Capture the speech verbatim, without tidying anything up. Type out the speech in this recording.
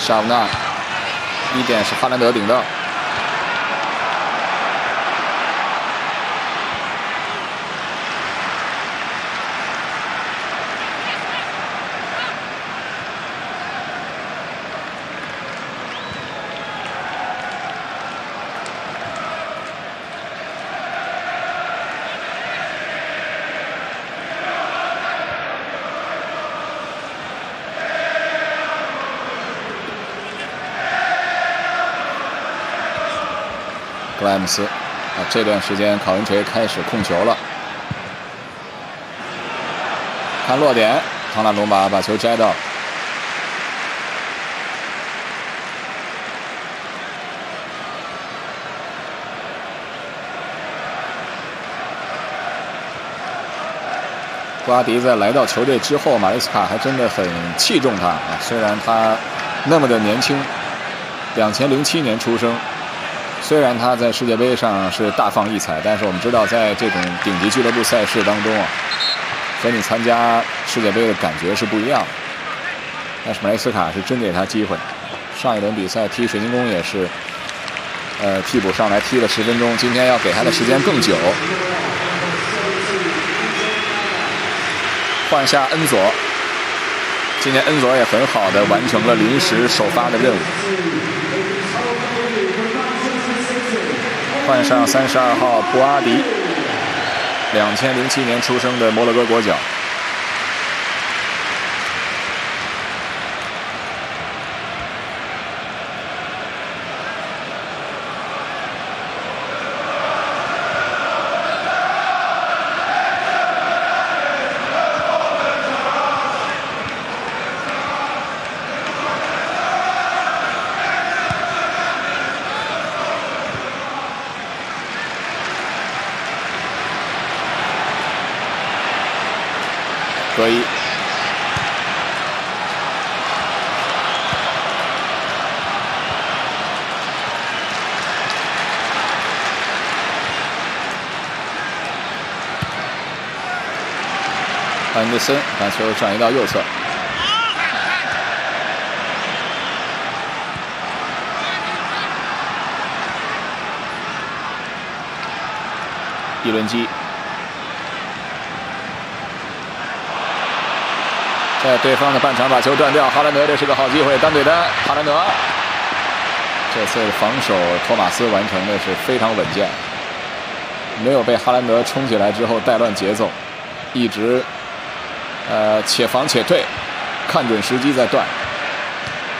沙乌纳，一点是哈兰德顶到。 格莱姆斯啊，这段时间考文垂开始控球了。看落点，唐纳鲁马把球摘到。瓜迪在来到球队之后，马雷斯卡还真的很器重他啊。虽然他那么的年轻，两千零七年出生。 虽然他在世界杯上是大放异彩，但是我们知道，在这种顶级俱乐部赛事当中啊，和你参加世界杯的感觉是不一样的。但是马雷斯卡是真给他机会，上一轮比赛踢水晶宫也是，呃，替补上来踢了十分钟，今天要给他的时间更久。换下恩佐，今天恩佐也很好的完成了临时首发的任务。 换上三十二号布阿迪，两千零七年出生的摩洛哥国脚。可以，安德森把球转移到右侧，一轮机。 在对方的半场把球断掉，哈兰德这是个好机会，单对单，哈兰德这次防守托马斯完成的是非常稳健，没有被哈兰德冲起来之后带乱节奏，一直呃且防且退，看准时机再断。